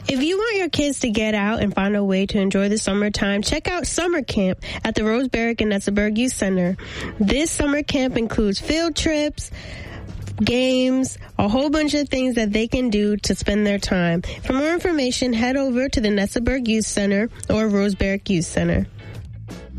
If you want your kids to get out and find a way to enjoy the summertime, check out summer camp at the Rose Barrack and Netzeburg Youth Center. This summer camp includes field trips, games, a whole bunch of things that they can do to spend their time. For more information, head over to the Netzeburg Youth Center or Rose Barrack Youth Center.